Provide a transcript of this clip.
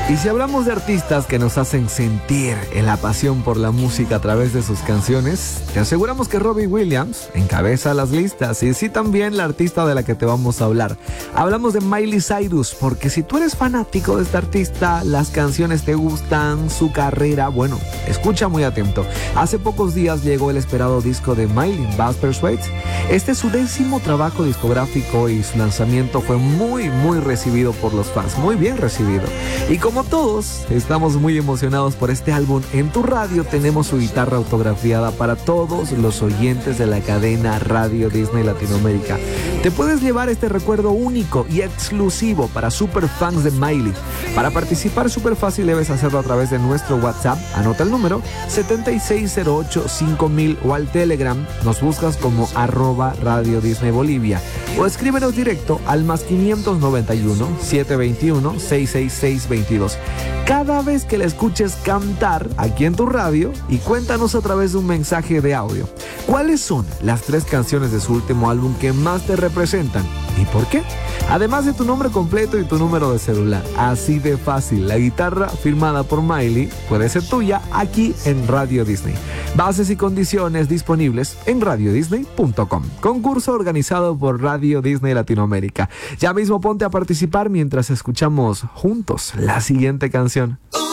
Y si hablamos de artistas que nos hacen sentir la pasión por la música a través de sus canciones, te aseguramos que Robbie Williams encabeza las listas, y sí, también la artista de la que te vamos a hablar. Hablamos de Miley Cyrus, porque si tú eres fanático de esta artista, las canciones te gustan, su carrera, bueno, escucha muy atento. Hace pocos días llegó el esperado disco de Miley, Bad Persuade. Este es su 10º trabajo discográfico y su lanzamiento fue muy recibido por los fans, muy bien recibido. Y como todos estamos muy emocionados por este álbum, en tu radio tenemos su guitarra autografiada para todos los oyentes de la cadena Radio Disney Latinoamérica. Te puedes llevar este recuerdo único y exclusivo para super fans de Miley. Para participar, súper fácil, debes hacerlo a través de nuestro WhatsApp. Anota el número 7608-5000 o al Telegram nos buscas como @Radio Disney Bolivia, o escríbenos directo al +591 721 66622. Cada vez que la escuches cantar aquí en tu radio, y cuéntanos a través de un mensaje de audio cuáles son las 3 canciones de su último álbum que más te representan y por qué. Además de tu nombre completo y tu número de celular. Así de fácil, la guitarra firmada por Miley puede ser tuya aquí en Radio Disney. Bases y condiciones disponibles en radiodisney.com. Concurso organizado por Radio Disney Latinoamérica. Ya mismo ponte a participar mientras escuchamos juntos la siguiente canción.